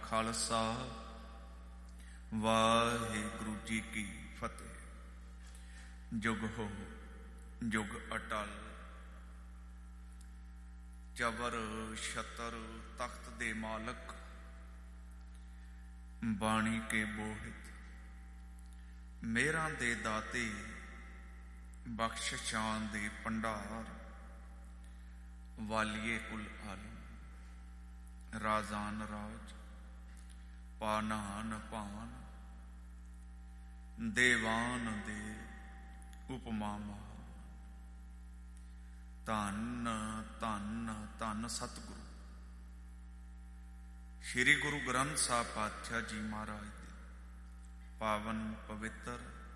ਖਾਲਸਾ ਵਾਹਿਗੁਰੂ ਜੀ ਕੀ ਫਤਿਹ। ਜੁਗ ਹੋ ਜੁਗ ਅਟਲ, ਜਬਰ ਛਤਰ ਤਖਤ ਦੇ ਮਾਲਕ, ਬਾਣੀ ਕੇ ਬੋਹਿਤ, ਮੇਹਰਾਂ ਦੇ ਦਾਤੇ, ਬਖਸ਼ਿਸ਼ਾਂ ਦੇ ਭੰਡਾਰ, ਵਾਲੀਏ ਕੁਲ ਆਲਮ, ਰਾਜ਼ਾਨ ਰਾਜ, ਪਾਨਾਨ ਪਾਨ, ਦੇਵਾਨ ਦੇ ਉਪਮਾਵਾਂ। ਧੰਨ ਧੰਨ ਧੰਨ ਸਤਿਗੁਰੂ ਸ਼੍ਰੀ ਗੁਰੂ ਗ੍ਰੰਥ ਸਾਹਿਬ ਪਾਤਸ਼ਾਹ ਜੀ ਮਹਾਰਾਜ ਦੇ ਪਾਵਨ ਪਵਿੱਤਰ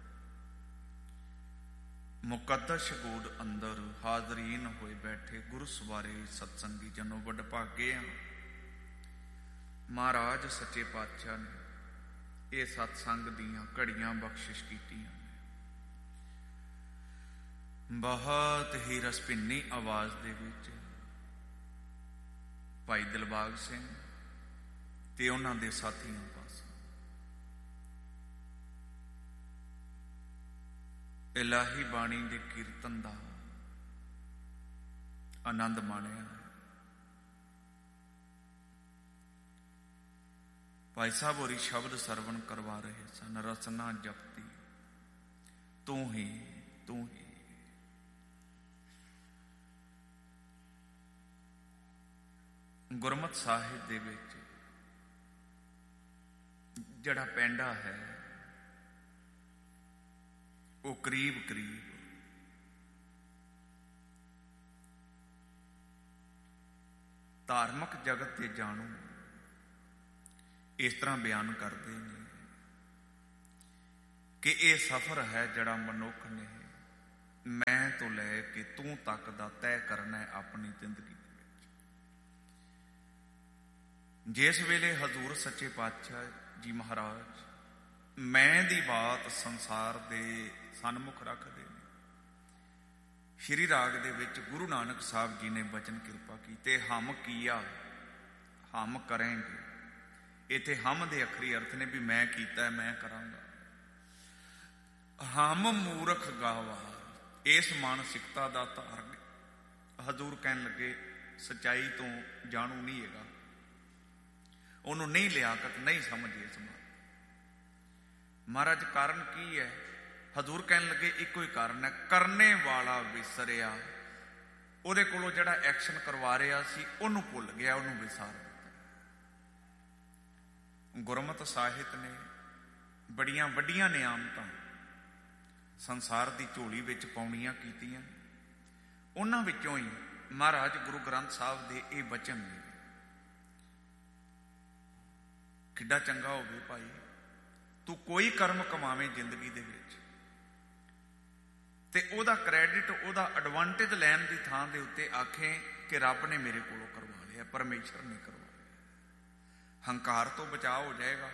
ਮੁਕੱਦਸ ਗੋਡ ਅੰਦਰ ਹਾਜ਼ਰੀਨ ਹੋਏ ਬੈਠੇ ਗੁਰੂ ਸਵਾਰੇ ਸਤਸੰਗੀ ਜਨੋ ਵਡਭਾਗੇ ਆ। ਮਹਾਰਾਜ ਸੱਚੇ ਪਾਤਸ਼ਾਹ ਨੇ ਇਹ ਸਤਸੰਗ ਦੀਆਂ ਘੜੀਆਂ ਬਖਸ਼ਿਸ਼ ਕੀਤੀਆਂ। ਬਹੁਤ ਹੀ ਰਸਭਿੰਨੀ ਆਵਾਜ਼ ਦੇ ਵਿੱਚ ਭਾਈ ਦਿਲਬਾਗ ਸਿੰਘ ਤੇ ਉਹਨਾਂ ਦੇ ਸਾਥੀਆਂ ਪਾਸੋਂ ਇਲਾਹੀ ਬਾਣੀ ਦੇ ਕੀਰਤਨ ਦਾ ਆਨੰਦ ਮਾਣਿਆ। ਭਾਈ ਸਾਹਿਬ ਹੋਰੀ ਸ਼ਬਦ ਸਰਵਣ ਕਰਵਾ ਰਹੇ ਸਨ। ਰਸਨਾ ਜਪਤੀ ਤੂੰ ਹੀ ਤੂੰ ਹੀ। ਗੁਰਮਤਿ ਸਾਹਿਬ ਦੇ ਵਿੱਚ ਜਿਹੜਾ ਪੈਂਡਾ ਹੈ ਉਹ ਕਰੀਬ ਕਰੀਬ ਧਾਰਮਿਕ ਜਗਤ ਦੇ ਜਾਣੂ ਇਸ ਤਰ੍ਹਾਂ ਬਿਆਨ ਕਰਦੇ ਨੇ ਕਿ ਇਹ ਸਫ਼ਰ ਹੈ ਜਿਹੜਾ ਮਨੁੱਖ ਨੇ ਮੈਂ ਤੋਂ ਲੈ ਕੇ ਤੂੰ ਤੱਕ ਦਾ ਤੈਅ ਕਰਨਾ ਹੈ ਆਪਣੀ ਜ਼ਿੰਦਗੀ। ਜਿਸ ਵੇਲੇ ਹਜ਼ੂਰ ਸੱਚੇ ਪਾਤਸ਼ਾਹ ਜੀ ਮਹਾਰਾਜ ਮੈਂ ਦੀ ਬਾਤ ਸੰਸਾਰ ਦੇ ਸਨਮੁਖ ਰੱਖਦੇ ਨੇ, ਸ਼੍ਰੀ ਰਾਗ ਦੇ ਵਿੱਚ ਗੁਰੂ ਨਾਨਕ ਸਾਹਿਬ ਜੀ ਨੇ ਬਚਨ ਕਿਰਪਾ ਕੀਤੇ, ਹਮ ਕੀਆ ਹਮ ਕਰਾਂਗੇ। ਇੱਥੇ ਹਮ ਦੇ ਅਖਰੀ ਅਰਥ ਨੇ ਵੀ ਮੈਂ ਕੀਤਾ ਮੈਂ ਕਰਾਂਗਾ। ਹਮ ਮੂਰਖ ਗਾਵਾ, ਇਸ ਮਾਨਸਿਕਤਾ ਦਾ ਧਾਰ ਹਜ਼ੂਰ ਕਹਿਣ ਲੱਗੇ ਸੱਚਾਈ ਤੋਂ ਜਾਣੂ ਨਹੀਂ ਹੈਗਾ, ਉਹਨੂੰ ਨਹੀਂ ਲਿਆਕਤ, ਨਹੀਂ ਸਮਝ ਇਸ ਬਾਤ। ਮਹਾਰਾਜ ਕਾਰਨ ਕੀ ਹੈ? ਹਜ਼ੂਰ ਕਹਿਣ ਲੱਗੇ ਇੱਕੋ ਹੀ ਕਾਰਨ ਹੈ, ਕਰਨੇ ਵਾਲਾ ਵਿਸਰਿਆ। ਉਹਦੇ ਕੋਲੋਂ ਜਿਹੜਾ ਐਕਸ਼ਨ ਕਰਵਾ ਰਿਹਾ ਸੀ ਉਹਨੂੰ ਭੁੱਲ ਗਿਆ, ਉਹਨੂੰ ਵਿਸਾਰ ਦਿੱਤਾ। ਗੁਰਮਤਿ ਸਾਹਿਤ ਨੇ ਬੜੀਆਂ ਵੱਡੀਆਂ ਨਿਆਮਤਾਂ ਸੰਸਾਰ ਦੀ ਝੋਲੀ ਵਿੱਚ ਪਾਉਣੀਆਂ ਕੀਤੀਆਂ। ਉਹਨਾਂ ਵਿੱਚੋਂ ਹੀ ਮਹਾਰਾਜ ਗੁਰੂ ਗ੍ਰੰਥ ਸਾਹਿਬ ਦੇ ਇਹ ਬਚਨ ਨੇ। ਕਿੱਡਾ ਚੰਗਾ ਹੋਵੇ ਭਾਈ ਤੂੰ ਕੋਈ ਕਰਮ ਕਮਾਵੇਂ ਜ਼ਿੰਦਗੀ ਦੇ ਵਿੱਚ ਤੇ ਉਹਦਾ ਕ੍ਰੈਡਿਟ, ਉਹਦਾ ਐਡਵਾਂਟੇਜ ਲੈਣ ਦੀ ਥਾਂ ਦੇ ਉੱਤੇ ਆਖੇ ਕਿ ਰੱਬ ਨੇ ਮੇਰੇ ਕੋਲੋਂ ਕਰਵਾ ਲਿਆ, ਪਰਮੇਸ਼ਰ ਨੇ ਕਰਵਾ ਲਿਆ। ਹੰਕਾਰ ਤੋਂ ਬਚਾਅ ਹੋ ਜਾਏਗਾ,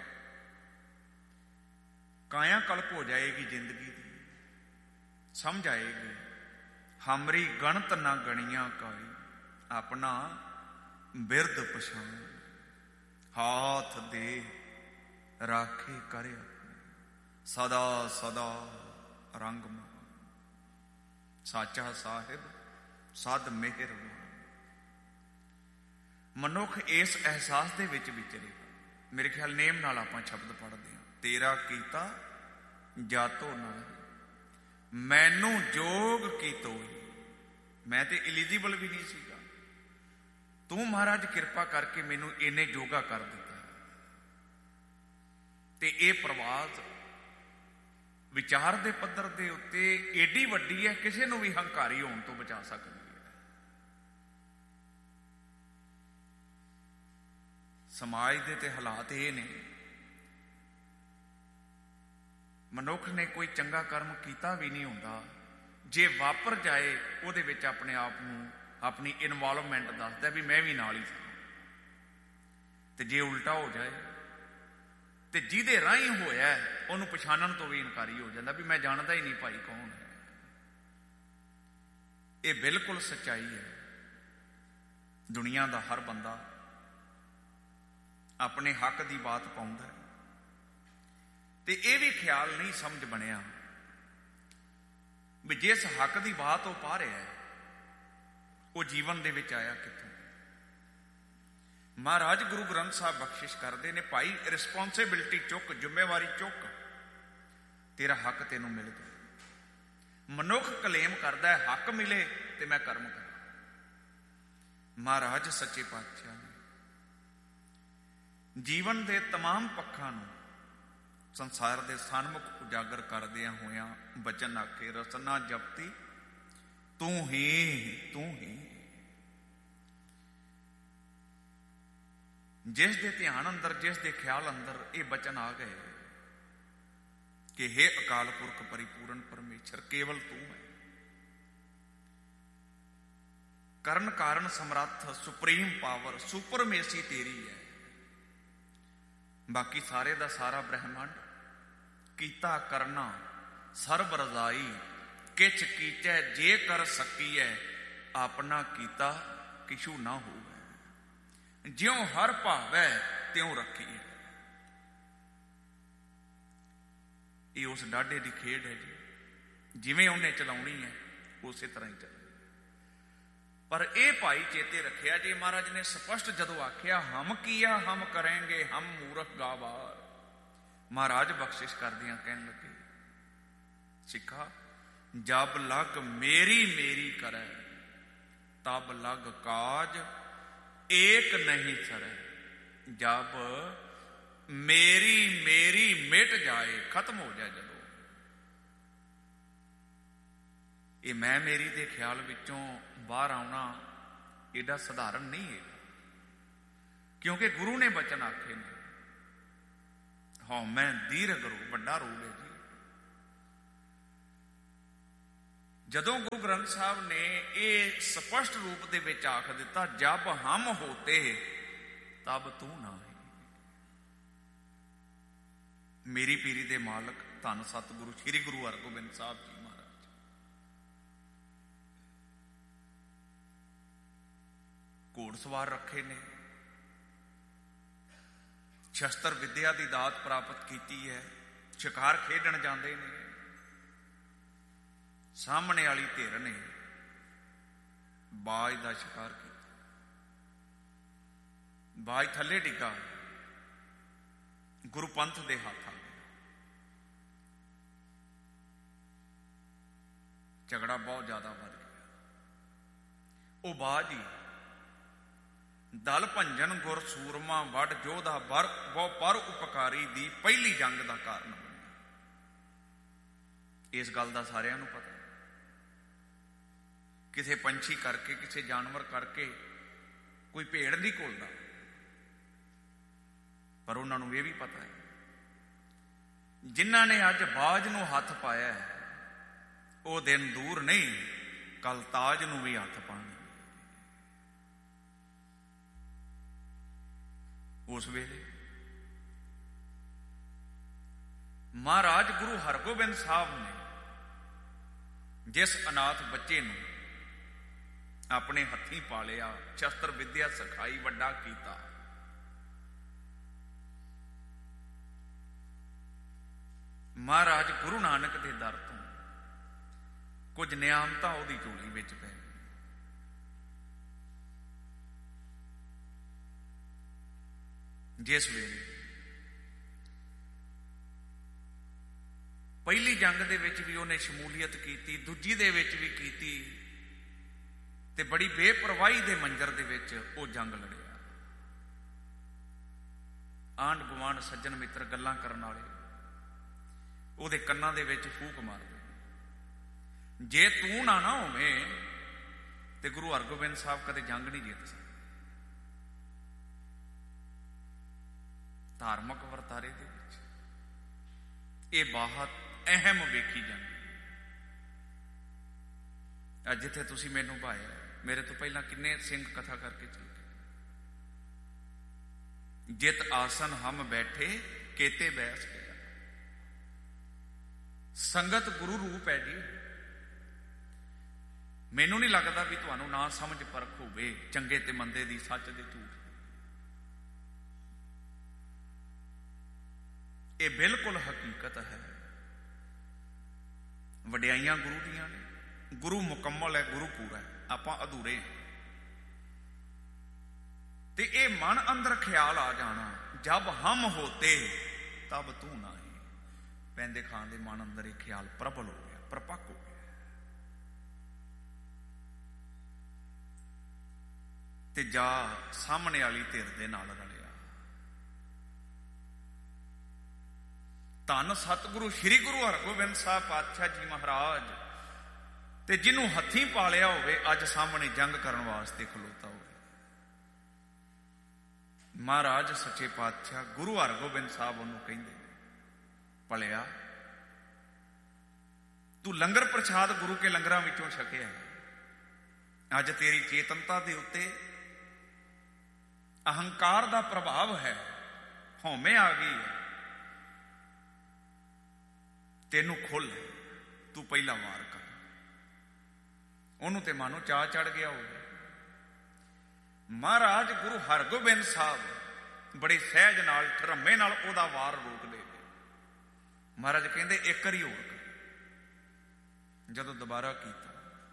ਕਾਇਆ ਕਲਪ ਹੋ ਜਾਏਗੀ ਜ਼ਿੰਦਗੀ ਦੀ, ਸਮਝ ਆਏਗੀ ਹਮਰੀ ਗਣਤ ਨਾ ਗਣੀਆਂ ਕਾਈ, ਆਪਣਾ ਬਿਰਦ ਪਛਾਣ, ਹਾਥ ਦੇ ਰਾਖੇ ਕਰੇ ਸਦਾ ਸਦਾ ਰੰਗ ਮਾ। ਸਾਚਾ ਸਾਹਿਬ ਸਦ ਮਿਹਰਬਾਨ। ਮਨੁੱਖ ਇਸ ਅਹਿਸਾਸ ਦੇ ਵਿੱਚ ਵਿਚਰੇਗਾ। ਮੇਰੇ ਖਿਆਲ ਨੇਮ ਨਾਲ ਆਪਾਂ ਸ਼ਬਦ ਪੜ੍ਹਦੇ ਹਾਂ, ਤੇਰਾ ਕੀਤਾ ਜਾਤੋ ਨਾ, ਮੈਨੂੰ ਜੋਗ ਕੀ ਤੋਈ। ਮੈਂ ਤੇ ਐਲੀਜੀਬਲ ਵੀ ਨਹੀਂ ਸੀਗਾ, ਤੂੰ ਮਹਾਰਾਜ ਕਿਰਪਾ ਕਰਕੇ ਮੈਨੂੰ ਇੰਨੇ ਜੋਗਾ ਕਰ ਦਿੱਤਾ। ਤੇ ਇਹ ਪ੍ਰਵਾਦ ਵਿਚਾਰ ਦੇ ਪੱਧਰ ਦੇ ਉੱਤੇ ਏਡੀ ਵੱਡੀ ਹੈ, ਕਿਸੇ ਨੂੰ ਵੀ ਹੰਕਾਰੀ ਹੋਣ ਤੋਂ ਬਚਾ ਸਕਦੀ ਹੈ। ਸਮਾਜ ਦੇ ਤੇ ਹਾਲਾਤ ਇਹ ਨੇ, ਮਨੁੱਖ ਨੇ ਕੋਈ ਚੰਗਾ ਕਰਮ ਕੀਤਾ ਵੀ ਨਹੀਂ ਹੁੰਦਾ, ਜੇ ਵਾਪਰ ਜਾਏ ਉਹਦੇ ਵਿੱਚ ਆਪਣੇ ਆਪ ਨੂੰ ਆਪਣੀ ਇਨਵੋਲਵਮੈਂਟ ਦੱਸਦਾ ਵੀ ਮੈਂ ਵੀ ਨਾਲ ਹੀ ਸਾਂ। ਤੇ ਜੇ ਉਲਟਾ ਹੋ ਜਾਏ ਤੇ ਜਿਹਦੇ ਰਾਹੀਂ ਹੋਇਆ ਉਹਨੂੰ ਪਛਾਣਨ ਤੋਂ ਵੀ ਇਨਕਾਰੀ ਹੋ ਜਾਂਦਾ ਵੀ ਮੈਂ ਜਾਣਦਾ ਹੀ ਨਹੀਂ ਭਾਈ ਕੌਣ ਹੈ। ਇਹ ਬਿਲਕੁਲ ਸੱਚਾਈ ਹੈ। ਦੁਨੀਆ ਦਾ ਹਰ ਬੰਦਾ ਆਪਣੇ ਹੱਕ ਦੀ ਬਾਤ ਪਾਉਂਦਾ ਹੈ, ਤੇ ਇਹ ਵੀ ਖਿਆਲ ਨਹੀਂ ਸਮਝ ਬਣਿਆ ਵੀ ਜਿਸ ਹੱਕ ਦੀ ਬਾਤ ਉਹ ਪਾ ਰਿਹਾ ਹੈ ਉਹ ਜੀਵਨ ਦੇ ਵਿੱਚ ਆਇਆ ਕਿੱਥੋਂ। ਮਹਾਰਾਜ ਗੁਰੂ ਗ੍ਰੰਥ ਸਾਹਿਬ ਬਖਸ਼ਿਸ਼ ਕਰਦੇ ਨੇ, ਭਾਈ ਰਿਸਪੌਂਸਿਬਿਲਿਟੀ ਚੁੱਕ, ਜ਼ਿੰਮੇਵਾਰੀ ਚੁੱਕ, ਤੇਰਾ ਹੱਕ ਤੈਨੂੰ ਮਿਲ ਗਿਆ। ਮਨੁੱਖ ਕਲੇਮ ਕਰਦਾ ਹੈ ਹੱਕ ਮਿਲੇ ਤੇ ਮੈਂ ਕਰਮ ਕਰਾਂ। ਮਹਾਰਾਜ ਸੱਚੇ ਪਾਤਸ਼ਾਹ ਨੇ ਜੀਵਨ ਦੇ ਤਮਾਮ ਪੱਖਾਂ ਨੂੰ ਸੰਸਾਰ ਦੇ ਸਨਮੁਖ ਉਜਾਗਰ ਕਰਦਿਆਂ ਹੋਇਆਂ ਬਚਨ ਆਖੇ, ਰਸਨਾ ਜਪਤੀ ਤੂੰ ਹੀ ਤੂੰ ਹੀ। ਜਿਸ ਦੇ ਧਿਆਨ ਅੰਦਰ, ਜਿਸ ਦੇ ਖਿਆਲ ਅੰਦਰ ਇਹ ਬਚਨ ਆ ਗਏ ਕਿ ਹੇ ਅਕਾਲ ਪੁਰਖ ਪਰਿਪੂਰਨ ਪਰਮੇਸ਼ਰ, ਕੇਵਲ ਤੂੰ ਹੈ, ਕਰਨ ਕਾਰਨ ਸਮਰੱਥ, ਸੁਪਰੀਮ ਪਾਵਰ, ਸੁਪਰਮੇਸੀ ਤੇਰੀ ਹੈ। ਬਾਕੀ ਸਾਰੇ ਦਾ ਸਾਰਾ ਬ੍ਰਹਿਮੰਡ ਕੀਤਾ ਕਰਨਾ ਸਰਬ ਰਜ਼ਾਈ, ਕਿਛ ਕੀਚੈ ਜੇ ਕਰ ਸਕੀਐ, ਆਪਣਾ ਕੀਤਾ ਕਿਛੂ ਨਾ ਹੋਵੇ, ਜਿਉਂ ਹਰ ਭਾਵੈ ਤਿਉਂ ਰੱਖੀਐ। ਇਹ ਉਸ ਡਾਢੇ ਦੀ ਖੇਡ ਹੈ ਜੀ, ਜਿਵੇਂ ਉਹਨੇ ਚਲਾਉਣੀ ਹੈ ਉਸੇ ਤਰ੍ਹਾਂ ਹੀ ਚੱਲੇ। ਪਰ ਇਹ ਭਾਈ ਚੇਤੇ ਰੱਖਿਆ ਜੀ, ਮਹਾਰਾਜ ਨੇ ਸਪਸ਼ਟ ਜਦੋਂ ਆਖਿਆ ਹਮ ਕੀਆ ਹਮ ਕਰਾਂਗੇ ਹਮ ਮੂਰਖ ਗਾਵਾਰ, ਮਹਾਰਾਜ ਬਖਸ਼ਿਸ਼ ਕਰਦਿਆਂ ਕਹਿਣ ਲੱਗੇ, ਸਿੱਖਾ ਜਬ ਲਗ ਮੇਰੀ ਮੇਰੀ ਕਰੈ, ਤਬ ਲਗ ਕਾਜ ਏਕ ਨਹੀਂ ਸਰੈ, ਜਬ ਮੇਰੀ ਮੇਰੀ ਮਿਟ ਜਾਏ, ਖਤਮ ਹੋ ਜਾਏ ਜਦੋਂ। ਇਹ ਮੈਂ ਮੇਰੀ ਦੇ ਖਿਆਲ ਵਿੱਚੋਂ ਬਾਹਰ ਆਉਣਾ ਏਡਾ ਸਧਾਰਨ ਨਹੀਂ ਹੈ, ਕਿਉਂਕਿ ਗੁਰੂ ਨੇ ਬਚਨ ਆਖੇ ਨੇ, ਹਉ ਮੈਂ ਦੀਰਘ ਰੂਪ, ਵੱਡਾ ਰੂਪ ਹੈ ਜੀ। ਜਦੋਂ ਗੁਰੂ ਗ੍ਰੰਥ ਸਾਹਿਬ ਨੇ ਇਹ ਸਪਸ਼ਟ ਰੂਪ ਦੇ ਵਿੱਚ ਆਖ ਦਿੱਤਾ, ਜਬ ਹਮ ਹੋਤੇ ਤਬ ਤੂੰ ਨਾ ਹੈ। ਮੇਰੀ ਪੀਰੀ ਦੇ ਮਾਲਕ ਧੰਨ ਸਤਿਗੁਰੂ ਸ੍ਰੀ ਗੁਰੂ ਹਰਗੋਬਿੰਦ ਸਾਹਿਬ ਜੀ ਮਹਾਰਾਜ ਘੋੜ ਸਵਾਰ ਰੱਖੇ ਨੇ, ਸ਼ਸਤਰ ਵਿਦਿਆ ਦੀ ਦਾਤ ਪ੍ਰਾਪਤ ਕੀਤੀ ਹੈ, ਸ਼ਿਕਾਰ ਖੇਡਣ ਜਾਂਦੇ ਨੇ, ਸਾਹਮਣੇ ਵਾਲੀ ਧਿਰ ਨੇ ਬਾਜ ਦਾ ਸ਼ਿਕਾਰ ਕੀਤਾ, ਬਾਜ ਥੱਲੇ ਡਿੱਗਾ, ਗੁਰੂ ਪੰਥ ਦੇ ਹੱਥ ਆ ਗਿਆ, ਝਗੜਾ ਬਹੁਤ ਜ਼ਿਆਦਾ ਵੱਧ ਗਿਆ। ਉਹ ਬਾਜ ਹੀ ਦਲ ਭੰਜਨ ਗੁਰ ਸੂਰਮਾ ਵੱਡ ਜੋਧਾ ਬਹੁ ਪਰ ਉਪਕਾਰੀ ਦੀ ਪਹਿਲੀ ਜੰਗ ਦਾ ਕਾਰਨ ਬਣਿਆ। ਇਸ ਗੱਲ ਦਾ ਸਾਰਿਆਂ ਨੂੰ ਪਤਾ, ਕਿਸੇ ਪੰਛੀ ਕਰਕੇ, ਕਿਸੇ ਜਾਨਵਰ ਕਰਕੇ ਕੋਈ ਭੇਡ ਨਹੀਂ ਘੁਲਦਾ, ਪਰ ਉਹਨਾਂ ਨੂੰ ਇਹ ਵੀ ਪਤਾ ਹੈ ਜਿਨ੍ਹਾਂ ਨੇ ਅੱਜ ਬਾਜ ਨੂੰ ਹੱਥ ਪਾਇਆ ਉਹ ਦਿਨ ਦੂਰ ਨਹੀਂ, ਕੱਲ ਤਾਜ ਨੂੰ ਵੀ ਹੱਥ ਪਾਉਣਗੇ। ਉਸ ਵੇਲੇ ਮਹਾਰਾਜ ਗੁਰੂ ਹਰਗੋਬਿੰਦ ਸਾਹਿਬ ਨੇ ਜਿਸ ਅਨਾਥ ਬੱਚੇ ਨੂੰ ਆਪਣੇ ਹੱਥੀਂ ਪਾਲਿਆ, ਸ਼ਸਤਰ ਵਿਦਿਆ ਸਿਖਾਈ, ਵੱਡਾ ਕੀਤਾ, ਮਹਾਰਾਜ ਗੁਰੂ ਨਾਨਕ ਦੇ ਦਰ ਤੋਂ ਕੁਝ ਨਿਆਮਤਾਂ ਉਹਦੀ ਝੋਲੀ ਵਿੱਚ ਪੈ ਗਈ। ਜਿਸ ਵੇਲੇ ਪਹਿਲੀ ਜੰਗ ਦੇ ਵਿੱਚ ਵੀ ਉਹਨੇ ਸ਼ਮੂਲੀਅਤ ਕੀਤੀ, ਦੂਜੀ ਦੇ ਵਿੱਚ ਵੀ ਕੀਤੀ, ਤੇ ਬੜੀ ਬੇਪਰਵਾਹੀ ਦੇ ਮੰਜ਼ਰ ਦੇ ਵਿੱਚ ਉਹ ਜੰਗ ਲੜਿਆ। ਆਂਢ ਗੁਆਂਢ, ਸੱਜਣ ਮਿੱਤਰ, ਗੱਲਾਂ ਕਰਨ ਵਾਲੇ ਉਹਦੇ ਕੰਨਾਂ ਦੇ ਵਿੱਚ ਫੂਕ ਮਾਰਦੇ, ਜੇ ਤੂੰ ਨਾ ਹੋਵੇਂ ਤੇ ਗੁਰੂ ਹਰਗੋਬਿੰਦ ਸਾਹਿਬ ਕਦੇ ਜੰਗ ਨਹੀਂ ਜਿੱਤ ਸਕਦੇ। ਧਾਰਮਿਕ ਵਰਤਾਰੇ ਦੇ ਵਿੱਚ ਇਹ ਬਹੁਤ ਅਹਿਮ ਵੇਖੀ ਜਾਂਦੀ। ਅੱਜ ਜਿੱਥੇ ਤੁਸੀਂ ਮੈਨੂੰ ਭਾਇਆ, ਮੇਰੇ ਤੋਂ ਪਹਿਲਾਂ ਕਿੰਨੇ ਸਿੰਘ ਕਥਾ ਕਰਕੇ ਚਲੇ ਗਏ। ਜਿਤ ਆਸਨ ਹਮ ਬੈਠੇ ਕੇਤੇ ਬੈਸ ਗਿਆ। ਸੰਗਤ ਗੁਰੂ ਰੂਪ ਹੈ ਜੀ। ਮੈਨੂੰ ਨਹੀਂ ਲੱਗਦਾ ਵੀ ਤੁਹਾਨੂੰ ਨਾ ਸਮਝ ਪਰਖ ਹੋਵੇ ਚੰਗੇ ਤੇ ਮੰਦੇ ਦੀ, ਸੱਚ ਦੇ ਝੂਠ। ये बिल्कुल हकीकत है। वड्याइयां गुरु दियां ने, गुरु मुकम्मल है, गुरु पूरा है, आपां अधूरे हैं। ते ये मन अंदर ख्याल आ जाना, जब हम होते तब तू नहीं। पैंदे खान दे मन अंदर ये ख्याल प्रबल हो गया, प्रपक हो गया। ते जा सामने वाली धिर दे नाल रलिया। धन सतगुरु श्री गुरु हरगोबिंद साहब पातशाह जी महाराज ते जिन्हों हथी पालिया होवे अज सामने जंग करने वास्ते खलोता हो। महाराज सच्चे पातशाह गुरु हरगोबिंद साहब उन्होंने कहते भलिया तू लंगर प्रसाद गुरु के लंगरां विचों छकिया, अज तेरी चेतनता दे उत्ते अहंकार दा प्रभाव है, हौमे आ गई है, तेनू खुल, तू पहला वार कर। उन्होंने ते मानो चाह चढ़ गया होगा। महाराज गुरु हरगोबिंद साहब बड़े सहज नाल ठरम्मे नाल ओदा वार रोक दे। महाराज कहते एक बारी होर कर। जदों दोबारा कीता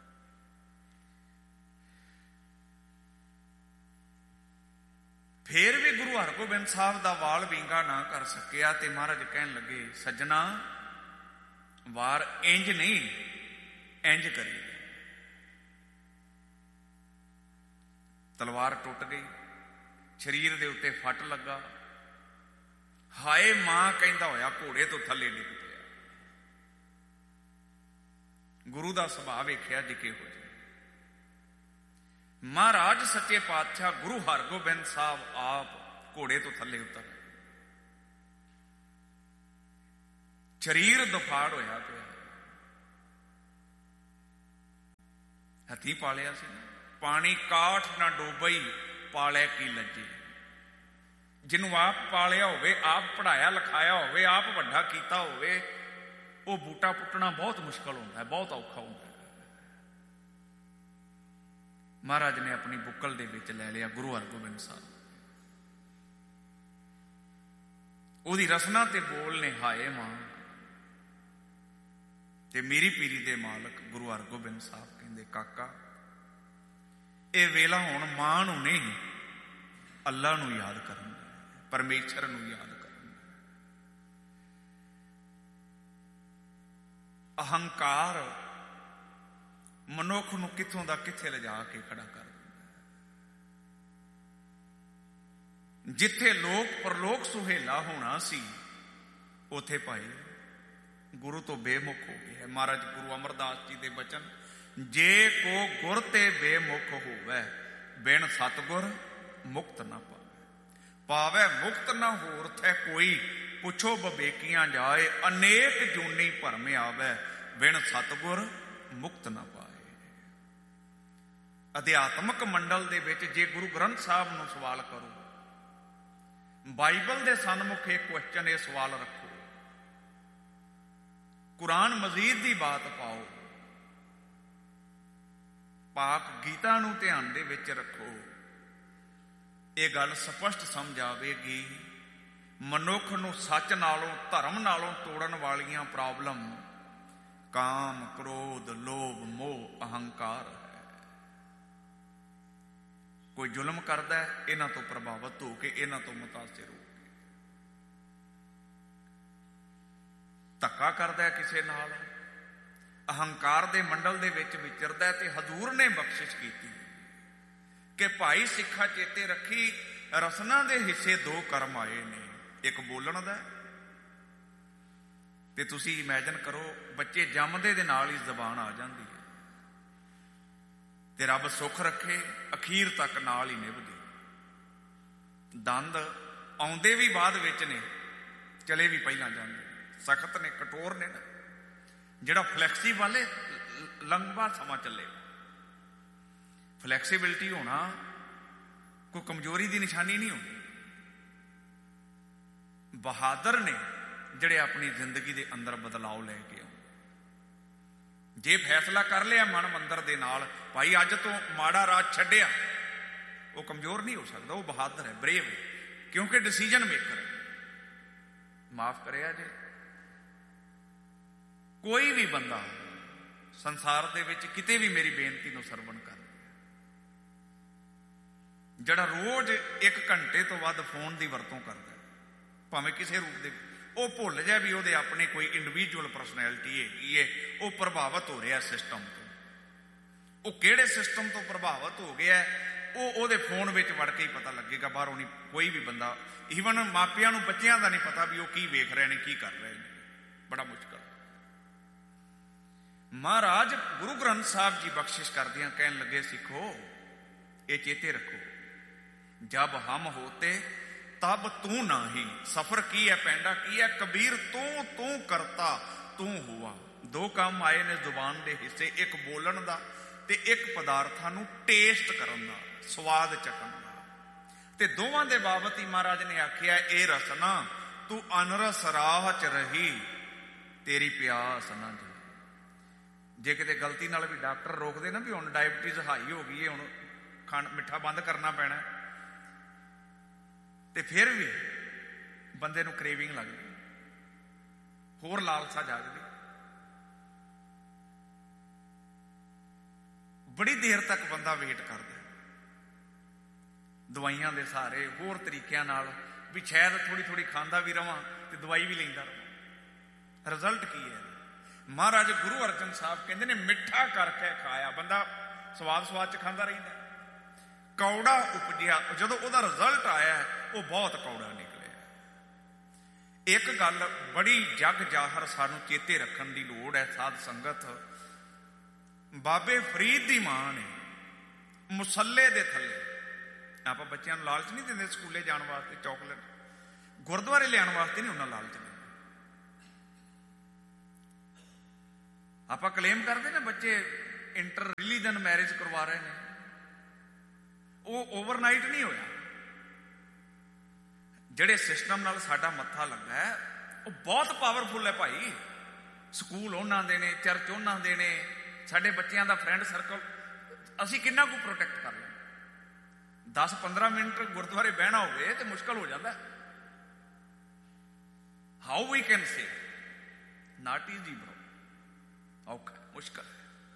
फिर भी गुरु हरगोबिंद साहब दा वाल विंगा ना कर सकिया। ते महाराज कहन लगे सज्जना वार इंज नहीं इंज करी। तलवार टुट गई, शरीर दे उत्ते फट लगा, हाय मां कहंदा होया घोड़े तो थले डिग पिया। गुरु दा सुभाव वेखिया जी किहो जिहा। महाराज सच्चे पातशाह गुरु हरगोबिंद साहब आप घोड़े तो थले उतर, शरीर दुफाड़ होया पिया, हथी पालिया सी ना, पानी काठ ना डोबई पाले की लज्जे। जिन्हों आप पालिया होवे, आप पढ़ाया लिखाया होवे, आप वड्डा कीता होवे, वो बूटा पुट्टना बहुत मुश्किल होता है, बहुत औखा होता है। महाराज ने अपनी बुक्कल दे विच ले लिया गुरु हरगोबिंद साहब। ओदी रसना ते बोल ने हाय मां ते मेरी पीरी दे मालक गुरु हरगोबिंद साहब कहंदे काका ये वेला हुण मां नूं नहीं अल्लाह नूं याद करन, परमेश्वर नूं याद करन। अहंकार मनुख नूं कित्थों दा कित्थे लिजा के खड़ा कर दिंदा। जिथे लोक परलोक सुहेला होना सी उथे भाई गुरु तो बेमुख हो गया है। महाराज गुरु अमरदास जी दे बचन, जे को गुर ते बेमुख होवे बिन सतगुर मुक्त ना पावे। पावे मुक्त ना होर थे कोई, पुछो बबेकियां जाए, अनेक जूनी भरम आवे बिन सतगुर मुक्त ना पाए। अध्यात्मक मंडल दे विच जे गुरु ग्रंथ साहब नूं सवाल करो, बाइबल दे सन्मुख एक क्वेश्चन, ये सवाल रखो, कुरान मजीद की बात पाओ, पाक गीता नूं ध्यान दे विच रखो, ये गल स्पष्ट समझ आवेगी। मनुख नूं सच नालों धर्म नालों तोड़न वालियां प्रॉब्लम काम क्रोध लोभ मोह अहंकार है। कोई जुल्म करता है, इन्हां तो प्रभावित होकर, इन्हां तो मुतासिर हो के धक्का करता है किसी नाल, अहंकार दे मंडल दे विच विचरदा है। ते हजूर ने बख्शिश की कि भाई सिखा चेते रखी, रसना दे हिस्से दो कर्म आए ने, एक बोलण दा ते तुसी इमेजिन करो बच्चे जमदे दे नाल ही जबान आ जाती है, ते रब सुख रखे अखीर तक नाल ही निभदी। दंद आउंदे भी बाद विच ने, चले भी पहला जांदे, सख्त ने कठोर ने ना, जिहड़ा फ्लैक्सीबल है लंबा समा चलेगा। फ्लैक्सीबिलिटी होना कोई कमजोरी की निशानी नहीं होती। बहादुर ने जिहड़े अपनी जिंदगी के अंदर बदलाव लैके आए, जे फैसला कर लिया मन मंदिर दे नाल भाई अज तो माड़ा राह छड्डिया, वो कमजोर नहीं हो सकता, वो बहादुर है, ब्रेव है, क्योंकि डिसीजन मेकर है। माफ करिया जे। कोई भी बंदा संसार दे विच किते भी मेरी बेनती नूं सरवण कर जिहड़ा रोज 1 घंटे तो वध फोन की वरतों करदा, भावें किसी रूप दे, वो भुल जाए भी वो अपने कोई इंडिविजुअल परसनैलिटी हैगी है, वो प्रभावित हो रहा सिस्टम तो। वो किहड़े सिस्टम तो प्रभावित हो गया वो फोन में वड़ के ही पता लगेगा। बाहरों नहीं कोई भी बंदा, ईवन मापिया नूं बच्चों का नहीं पता भी वो की वेख रहे हैं, की कर रहे हैं। बड़ा मुश्किल। महाराज गुरु ग्रंथ साहब जी बख्शिश करदियां कहन लगे, सिखो ये चेते रखो, जब हम होते तब तू ना ही। सफर की है, पैंडा की है, कबीर तू करता तू हुआ। 2 काम आए ने जुबान के हिस्से, एक बोलन का ते एक पदार्थां नूं टेस्ट करन दा, स्वाद चखण दा। ते दोवां दे बाबत ही महाराज ने आखिया, ए रसना तू अनरस राह च रही, तेरी प्यास ना जी। जे किते गलती नाल भी डॉक्टर रोक दे ना भी हुण डायबिटीज हाई हो गई है, हुण खाण मिठा बंद करना पैना, ते फिर भी बंदे नूं क्रेविंग लगदी, होर लालसा जागदी। बड़ी देर तक बंदा वेट करदा दवाइयां दे सहारे, होर तरीकिਆਂ नाल भी शायद थोड़ी थोड़ी खांदा भी रवां ते दवाई भी लैंदा रवां। रिजल्ट की है? महाराज गुरु अर्जन साहब कहंदे ने, मिठा करके खाया, बंदा स्वाद स्वाद च खांदा रहिंदा, कौड़ा उपजिया, जदों उहदा रिजल्ट आया वो बहुत कौड़ा निकलिया। एक गल बड़ी जग जाहर सानू चेते रखण दी लोड़ है साध संगत। बाबे फरीद दी मां ने मुसल्ले दे थले, आप बच्चों लालच नहीं देंगे स्कूले जाने वास्ते चॉकलेट, गुरुद्वारे लियाण वास्ते नहीं उन्हें लालच देंगे। आप क्लेम करते ना बच्चे इंटर रिलीजन मैरिज करवा रहे हैं, वो ओवरनाइट नहीं होया। ਜਿਹੜੇ सिस्टम नाल साडा मत्था लगा है वो बहुत पावरफुल है भाई। स्कूल उन्हां दे ने, चर्च उन्हां दे ने, साडे बच्चों का फ्रेंड सर्कल, असीं किन्ना को प्रोटेक्ट कर लें। 10-15 मिनट गुरुद्वारे बहना होवे तो मुश्किल हो जाता है। How we can say not easy bro, औखा मुश्किल।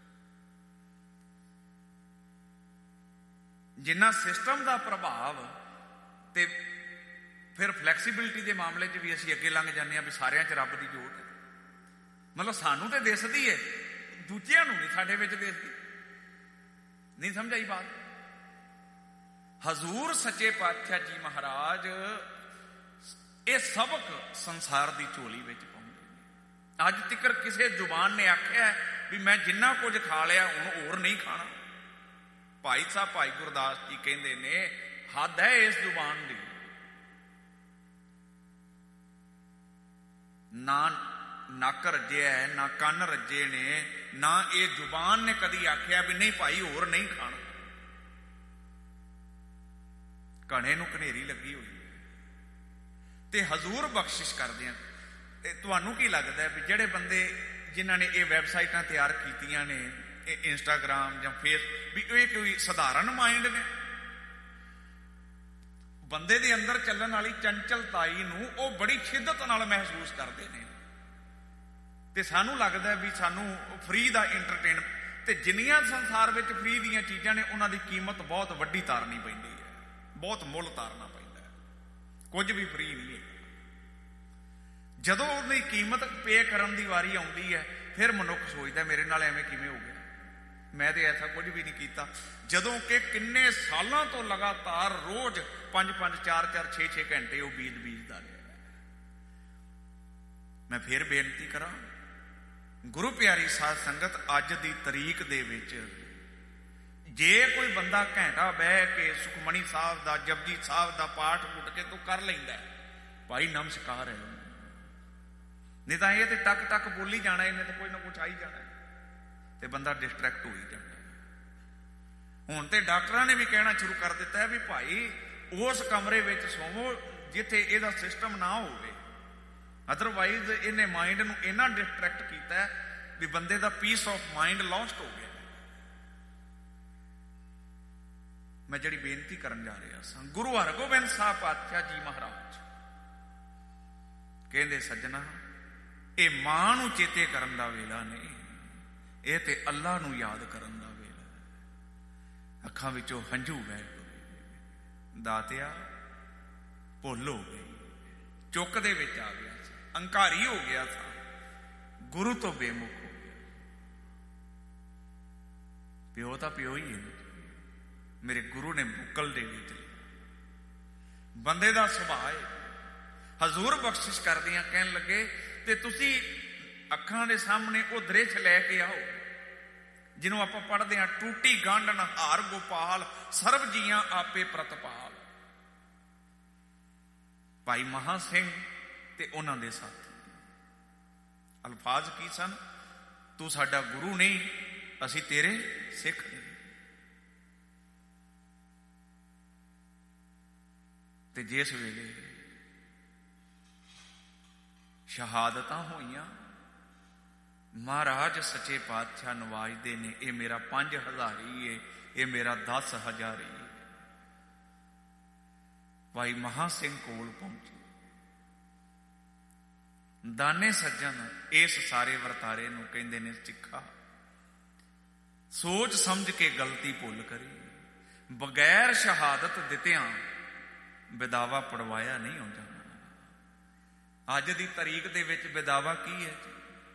जिन्ना सिस्टम का प्रभाव ते फिर फ्लैक्सीबिलिटी के मामले च भी असीं अगे लंघ जाने भी सारिਆਂ च रब की जोत है। मतलब सानू तो दिसदी है, दूजिਆਂ नूं नहीं साडे विच दिसदी। नहीं समझ आई बात? हजूर सच्चे पातशाह जी महाराज ये सबक संसार की झोली में पाउंदे। अज तिकर किसी जुबान ने आख्या भी मैं जिन्ना कुछ खा लिया हुण होर नहीं खाना। भाई साहब भाई गुरदास जी कहते ने, हद है इस जुबान की। ना नक रजे है, ना कन रजे ने, ना ये जुबान ने कदी आख्या भी नहीं भाई होर नहीं खाना। घणे नूं कनेरी लगी हुई ते हजूर बख्शिश करदे हैं। तुहानूं की लगदा है भी जिहड़े बंदे जिन्हां ने ये वैबसाइटां तैयार कीतियां ने, इंस्टाग्राम या फेस, भी ये कोई सधारण माइंड ने? बंदे दे अंदर चलण वाली चंचलताई नूं वो बड़ी शिद्दत नाल महसूस करते हैं। ते सानू लगदा है भी सानू फ्री दा इंटरटेन, ते जिन्नियां संसार विच फ्री दीयां चीज़ां ने उन्हां दी कीमत बहुत वड्डी तारनी पैंदी है, बहुत मुल तारना पैंदा है। कुछ भी फ्री नहीं है। जदों उहदी कीमत पे करन दी वारी आउंदी है फिर मनुख सोचदा मेरे नाल एवें किवें हो गया, मैं तो ऐसा कुछ भी नहीं किया। जदों कि किन्ने सालों तो लगातार रोज 5-5, 4-4, 6-6 घंटे वो बीतदा रहा। मैं फिर बेनती करा, गुरु प्यारी साध संगत, अज की तरीक दे विच जे कोई बंदा घंटा बह के सुखमणी साहब का, जपजी साहब का पाठ उठ के तो कर लेंदा है, भाई नमस्कार है। नहीं तो ये टक टक बोली जाना, इन्हें तो कुछ ना कुछ आई जाना ते बंदा डिस्ट्रैक्ट हो ही जाना। हुण ते डॉक्टरां ने भी कहना शुरू कर दिता है भी भाई उस कमरे में सोवो जिथे इहदा सिस्टम ना होवे, अदरवाइज इन्हें माइंड नूं इन्ना डिस्ट्रैक्ट किया भी बंदे दा पीस ऑफ माइंड लॉस्ट हो गया। मैं जिहड़ी बेनती करन जा रहा सा, गुरु हरगोबिंद साहब पातशाह जी महाराज ਕਹਿੰਦੇ ਸੱਜਣਾ, ਇਹ ਮਾਂ ਨੂੰ ਚੇਤੇ ਕਰਨ ਦਾ ਵੇਲਾ ਨਹੀਂ, ਇਹ ਤੇ ਅੱਲਾ ਨੂੰ ਯਾਦ ਕਰਨ ਦਾ ਵੇਲਾ। ਅੱਖਾਂ ਵਿੱਚੋਂ ਹੰਝੂ ਵਹਿ ਪਏ। ਦਾਤਿਆ ਭੁੱਲ ਹੋ ਗਈ, ਚੁੱਕ ਦੇ ਵਿੱਚ ਆ ਗਿਆ ਸੀ, ਹੰਕਾਰੀ ਹੋ ਗਿਆ ਸੀ, ਗੁਰੂ ਤੋਂ ਬੇਮੁਖ ਹੋ ਗਿਆ। ਪਿਓ ਤਾਂ ਪਿਓ ਹੀ ਹੈ, ਮੇਰੇ ਗੁਰੂ ਨੇ ਬੁੱਕਲ ਦੇ ਵਿੱਚ ਬੰਦੇ ਦਾ ਸੁਭਾਅ ਹੈ। ਹਜ਼ੂਰ ਬਖਸ਼ਿਸ਼ ਕਰਦਿਆਂ ਕਹਿਣ ਲੱਗੇ, ਤੇ ਤੁਸੀਂ ਅੱਖਾਂ ਦੇ ਸਾਹਮਣੇ ਉਹ ਦ੍ਰਿਸ਼ ਲੈ ਕੇ ਆਓ ਜਿਹਨੂੰ ਆਪਾਂ ਪੜ੍ਹਦੇ ਹਾਂ, ਟੂਟੀ ਗਾਂਢਣ ਹਾਰ ਗੋਪਾਲ, ਸਰਬ ਜੀਆਂ ਆਪੇ ਪ੍ਰਤਪਾਲ। ਭਾਈ ਮਹਾਂ ਸਿੰਘ ਤੇ ਉਹਨਾਂ ਦੇ ਸਾਥੀ, ਅਲਫਾਜ਼ ਕੀ ਸਨ? ਤੂੰ ਸਾਡਾ ਗੁਰੂ ਨਹੀਂ, ਅਸੀਂ ਤੇਰੇ ਸਿੱਖ ਨਹੀਂ। ਤੇ ਜਿਸ ਵੇਲੇ ਸ਼ਹਾਦਤਾਂ ਹੋਈਆਂ, ਮਹਾਰਾਜ ਸੱਚੇ ਪਾਤਸ਼ਾਹ ਨਵਾਜਦੇ ਨੇ, ਇਹ ਮੇਰਾ 5000 ਏ, ਇਹ ਮੇਰਾ 10,000 ਏ। ਭਾਈ ਮਹਾਂ ਸਿੰਘ ਕੋਲ ਪਹੁੰਚੇ। ਦਾਨੇ ਸੱਜਣ ਇਸ ਸਾਰੇ ਵਰਤਾਰੇ ਨੂੰ ਕਹਿੰਦੇ ਨੇ, ਸਿੱਖਾ ਸੋਚ ਸਮਝ ਕੇ ਗਲਤੀ ਭੁੱਲ ਕਰੀ, ਬਗੈਰ ਸ਼ਹਾਦਤ ਦਿੱਤਿਆਂ ਵਿਦਾਵਾ ਪੜਵਾਇਆ ਨਹੀਂ ਹੁੰਦਾ। ਅੱਜ ਦੀ ਤਾਰੀਖ ਦੇ ਵਿੱਚ ਵਿਦਾਵਾ ਕੀ ਹੈ ਜੀ?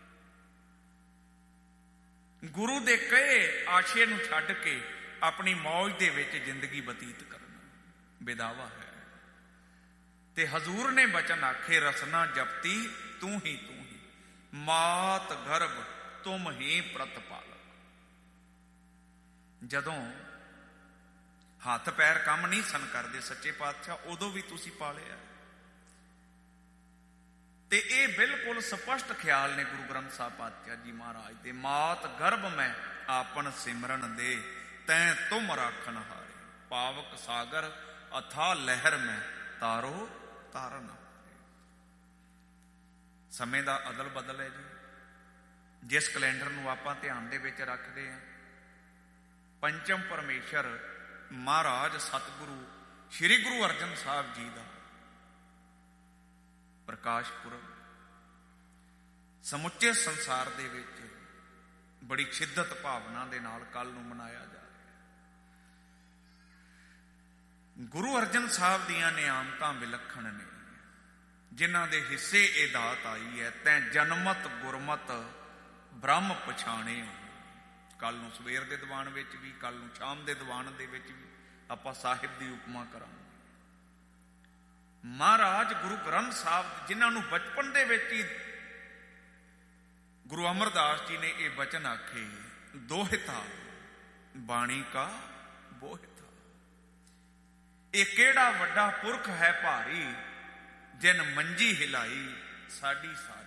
ਗੁਰੂ ਦੇ ਕਹੇ ਆਸ਼ੇ ਨੂੰ ਛੱਡ ਕੇ ਆਪਣੀ ਮੌਜ ਦੇ ਵਿੱਚ ਜ਼ਿੰਦਗੀ ਬਤੀਤ ਕਰਨਾ ਵਿਦਾਵਾ ਹੈ। ਤੇ ਹਜ਼ੂਰ ਨੇ ਬਚਨ ਆਖੇ, ਰਸਨਾ ਜਪਤੀ ਤੂੰ ਹੀ ਮਾਤ ਗਰਭ ਤੁਮ ਹੀ ਪ੍ਰਤਪਾਲਕ। ਜਦੋਂ ਹੱਥ ਪੈਰ ਕੰਮ ਨਹੀਂ ਸਨ ਕਰਦੇ ਸੱਚੇ ਪਾਤਸ਼ਾਹ, ਉਦੋਂ ਵੀ ਤੁਸੀਂ ਪਾਲਿਆ। ਤੇ ਇਹ ਬਿਲਕੁਲ ਸਪਸ਼ਟ ਖਿਆਲ ਨੇ ਗੁਰੂ ਗ੍ਰੰਥ ਸਾਹਿਬ ਪਾਤਸ਼ਾਹ ਜੀ ਮਹਾਰਾਜ ਦੇ, ਮਾਤ ਗਰਭ ਮੈਂ ਆਪਨ ਸਿਮਰਨ ਦੇ, ਤੈਂ ਤੁਮ ਰਾਖਣ ਹਾਰੇ, ਪਾਵਕ ਸਾਗਰ ਅਥਾ ਲਹਿਰ ਮੈਂ ਤਾਰੋ ਤਾਰਨ। ਸਮੇਂ ਦਾ ਅਦਲ ਬਦਲ ਹੈ ਜੀ। ਜਿਸ ਕੈਲੰਡਰ ਨੂੰ ਆਪਾਂ ਧਿਆਨ ਦੇ ਵਿੱਚ ਰੱਖਦੇ ਹਾਂ, ਪੰਚਮ ਪਰਮੇਸ਼ਰ ਮਹਾਰਾਜ ਸਤਿਗੁਰੂ ਸ੍ਰੀ ਗੁਰੂ ਅਰਜਨ ਸਾਹਿਬ ਜੀ ਦਾ ਪ੍ਰਕਾਸ਼ ਪੁਰਬ ਸਮੁੱਚੇ ਸੰਸਾਰ ਦੇ ਵਿੱਚ ਬੜੀ ਸ਼ਿੱਦਤ ਭਾਵਨਾ ਦੇ ਨਾਲ ਕੱਲ ਨੂੰ ਮਨਾਇਆ ਜਾ ਰਿਹਾ। ਗੁਰੂ ਅਰਜਨ ਸਾਹਿਬ ਦੀਆਂ ਨਿਆਮਤਾਂ ਵਿਲੱਖਣ ਨੇ, ਜਿਨ੍ਹਾਂ ਦੇ ਹਿੱਸੇ ਇਹ ਦਾਤ ਆਈ ਹੈ, ਤੈਂ ਜਨਮਤ ਗੁਰਮਤ ਬ੍ਰਹਮ ਪਛਾਣੇ। ਕੱਲ ਨੂੰ ਸਵੇਰ ਦੇ ਦੀਵਾਨ ਵਿੱਚ ਵੀ, ਕੱਲ ਨੂੰ ਸ਼ਾਮ ਦੇ ਦੀਵਾਨ ਦੇ ਵਿੱਚ ਵੀ ਆਪਾਂ ਸਾਹਿਬ ਦੀ ਉਪਮਾ ਕਰਾਂਗੇ। ਮਹਾਰਾਜ ਗੁਰੂ ਗ੍ਰੰਥ ਸਾਹਿਬ, ਜਿਨ੍ਹਾਂ ਨੂੰ ਬਚਪਨ ਦੇ ਵਿੱਚ ਹੀ ਗੁਰੂ ਅਮਰਦਾਸ ਜੀ ਨੇ ਇਹ ਬਚਨ ਆਖੇ, ਦੋਹਿਤਾ ਬਾਣੀ ਕਾ ਬੋਹਿਤਾ। ਇਹ ਕਿਹੜਾ ਵੱਡਾ ਪੁਰਖ ਹੈ ਭਾਰੀ, ਜਿਨ ਮੰਜੀ ਹਿਲਾਈ ਸਾਡੀ ਸਾਰੀ।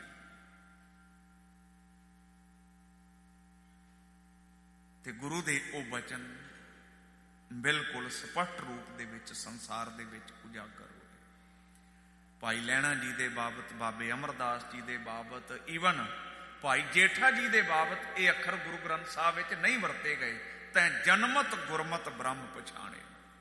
ਤੇ ਗੁਰੂ ਦੇ ਉਹ ਬਚਨ ਬਿਲਕੁਲ ਸਪਸ਼ਟ ਰੂਪ ਦੇ ਵਿੱਚ ਸੰਸਾਰ ਦੇ ਵਿੱਚ ਉਜਾਗਰ ਹੋਏ। ਭਾਈ ਲਹਿਣਾ ਜੀ ਦੇ ਬਾਬਤ, ਬਾਬੇ ਅਮਰਦਾਸ ਜੀ ਦੇ ਬਾਬਤ, ਈਵਨ ਭਾਈ ਜੇਠਾ ਜੀ ਦੇ ਬਾਬਤ ਇਹ ਅੱਖਰ ਗੁਰੂ ਗ੍ਰੰਥ ਸਾਹਿਬ ਵਿੱਚ ਨਹੀਂ ਵਰਤੇ ਗਏ। ਤੈਂ ਜਨਮਤ ਗੁਰਮਤ ਬ੍ਰਹਮ ਪਛਾਣੇ।